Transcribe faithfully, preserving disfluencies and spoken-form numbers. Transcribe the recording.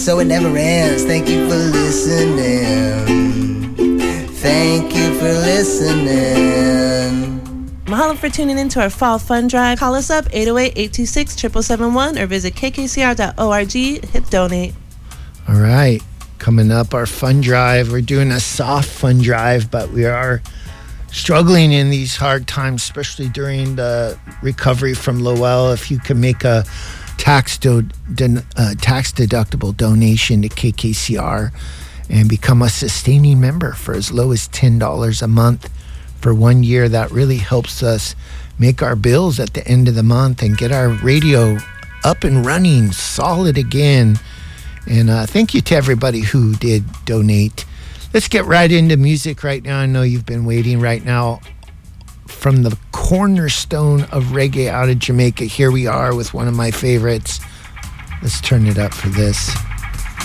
So it never ends. Thank you for listening. Thank you for listening. Mahalo for tuning in to our Fall Fund Drive. Call us up, eight oh eight, eight two six, seven seven seven one, or visit k k c r dot org. Hit donate. All right. Coming up, our fund drive. We're doing a soft fund drive, but we are struggling in these hard times, especially during the recovery from Lowell. If you can make a tax do, de, uh, tax deductible donation to K K C R and become a sustaining member for as low as ten dollars a month for one year, that really helps us make our bills at the end of the month and get our radio up and running solid again. And uh, thank you to everybody who did donate. Let's get right into music right now. I know you've been waiting right now. From the cornerstone of reggae out of Jamaica, here we are with one of my favorites. Let's turn it up for this.